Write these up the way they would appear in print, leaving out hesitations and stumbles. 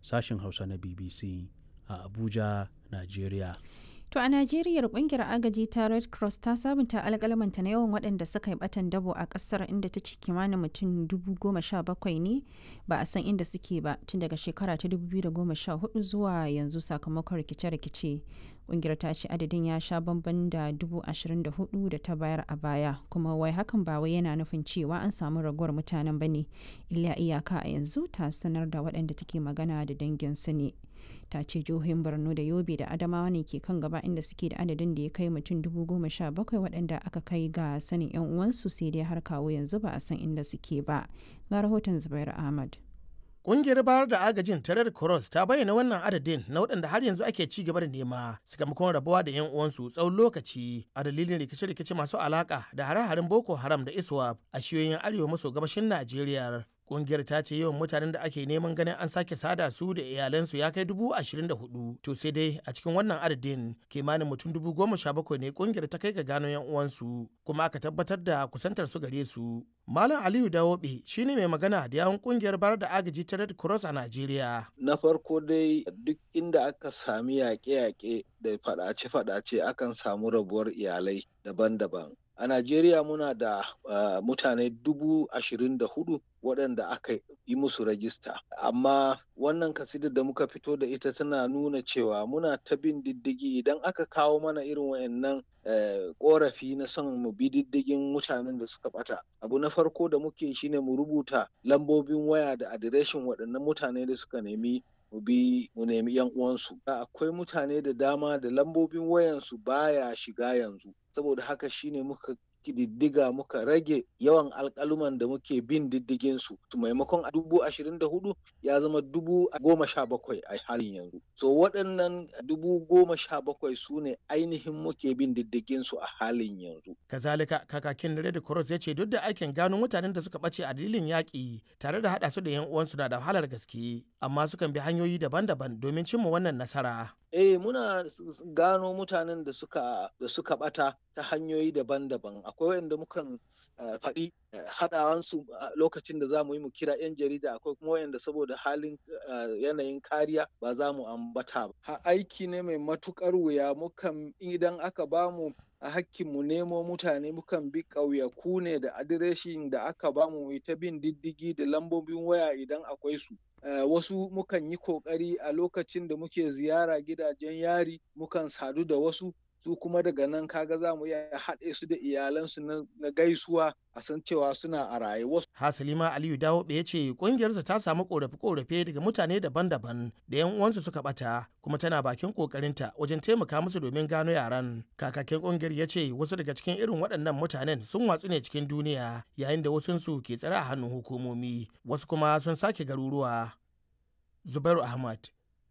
sashen Hausa na BBC a Abuja, Najeriya. To a Najeriya kungiyar agaji ta Red Cross ta sabunta alƙalmanta na yawan waɗanda suka yi batan dabo a ƙasar, inda ta ci kimanin mutum 17,000 ne ba a san inda suke ba tun daga shekara ta 2014 zuwa yanzu sakamakon rikice-rikice. Kungiyar ta ce adadin ya sha bamban da 24,000 da ta bayar a baya, kuma wai hakan ba wai yana nufin cewa an samu raguwar mutanen ba ne, illa iyaka a yanzu ta sanar da waɗanda take magana da danginsu ne. Ta ce jihohin Borno da Yobe da Adamawa ne ke kan gaba, inda suke da adadin da ya kai mutum 17,000 waɗanda aka kai ga sanin 'yan uwansu, sai dai har kawo yanzu ba a san inda suke ba. Ga rahoton Zubair Ahmad. Ƙungiyar bayar da agajin ta Red Cross ta bayyana wannan adadin na waɗanda har yanzu ake ci gaba da nema sakamakon rabuwa da 'yan uwansu tsawon lokaci a dalilin rikice-rikice masu alaka da hare-haren Boko Haram da ISWAP a shiyoyin arewa maso gabashin Najeriya. Kungiyar ta ce yawan mutanen da ake neman ganin an sake sada su da iyalansu ya kai 24,000. To sai dai a cikin wannan adadin kimanin mutum 17,000 ne kungiyar ta kai ga gano 'yan uwansu kuma aka tabbatar da kusantar su gare su. Malam Aliyu Dawobe shine mai magana da yawun kungiyar bayar da agaji ta Red Cross a Najeriya. Na farko dai duk inda aka sami yaƙe-yaƙe da faɗace-faɗace akan samu rabuwar iyalai daban-daban. A Najeriya muna da mutane 24,000 waɗanda aka yi musu rajista. Amma wannan kasidar da muka fito da ita tana nuna cewa muna ta bin diddigi idan aka kawo mana irin wayannan ƙorafi na son mu bi diddigin mutanen da suka ɓata. Abu na farko da muke shine mu rubuta lambobin waya da adireshin waɗannan mutane da suka nemi mu nemi 'yan uwansu. Akwai mutane da dama da lambobin wayansu baya shiga yanzu. Saboda haka shine muka kididdiga muka rage yawan alƙaluman da muke bin diddigin su maimakon 24,000 ya zama 17,000 a halin yanzu. So waɗannan 17,000 su ne ainihin muke bin diddigin su a halin yanzu. Kazalika kakakin Red Cross ya ce duk da aikin gano mutanen da suka ɓace a dalilin yaƙi tare da haɗa su da 'yan uwansu na da wahalar gaske, amma sukan bi hanyoyi daban-daban domin cimma wannan nasara. Muna gano mutanen da suka bata ta hanyoyi daban-daban. Akwai wanda mukan faɗi haɗawansu lokacin da za mu yi mu kira 'yan jarida, akwai kuma wanda saboda halin yanayin kariya ba za mu ambata ba. Aiki ne mai matuƙar wuya, mukan idan aka bamu a hakkin mu nemo mutane mukan bi ƙauyaku ne da adireshin da aka bamu ta bin diddigi da lambobin waya idan akwai su. Wasu mukan yi kokari a lokacin da muke ziyara gidajen yari mukan sadu da wasu, su kuma daga nan kaga za mu iya haɗe su da iyalansu na gaisuwa a san cewa suna a raye. Hasalima Aliyu Dawobe ya ce ƙungiyarsa ta samu ƙorafe-ƙorafe daga mutane daban-daban da 'yan uwansu suka ɓata, kuma tana bakin ƙoƙarinta wajen taimaka musu domin gano yaran. Kakakin ƙungiyar ya ce wasu daga cikin irin waɗannan mutanen sun watsu ne cikin duniya yayin da wasunsu ke tsare a hannun hukumomi, wasu kuma sun sake garuruwa. Zubairu Ahmad,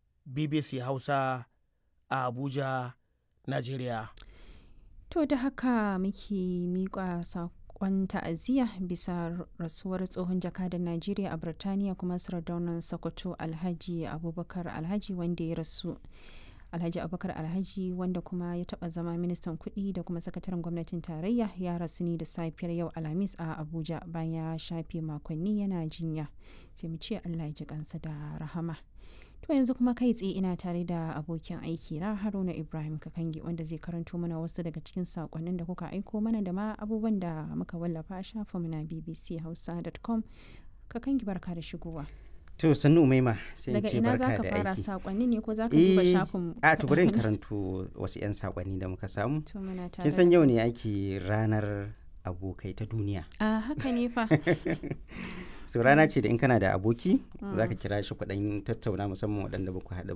BBC Hausa, a Abuja, Najeriya. To da haka muke miƙa saƙon ta'aziyya bisa rasuwar tsohon jakadan Najeriya a Birtaniya kuma Sardaunan Sokoto Alhaji Abubakar Alhaji wanda ya rasu. Alhaji Abubakar Alhaji wanda kuma ya taɓa zama ministan kuɗi da kuma sakataren gwamnatin tarayya ya rasu ne da safiyar yau Alhamis a Abuja bayan ya shafe makonni yana jinya. Sai mu ce Allah ya ji kansa da rahama. To yanzu kuma kai tsaye ina tare da abokin aiki na Haruna Ibrahim Kakangi wanda zai karanto mana wasu daga cikin sakonnin da kuka aiko mana da ma abubuwan da muka wallafa a shafinmu na bbchausa.com. Kakangi barka da shigowa. To sannu Umaima sai daga ce ina barka da zaka fara aiki. sakonni ne ko zaka duba shafin? A to bari in karanto wasu 'yan sakonni da muka samu. To muna tare. Kin san yau ne ake ranar abokai ta duniya. A haka ne fa. So rana ce da in kana da aboki zaka kira shi kuɗin tattauna musamman waɗanda ba ku haɗu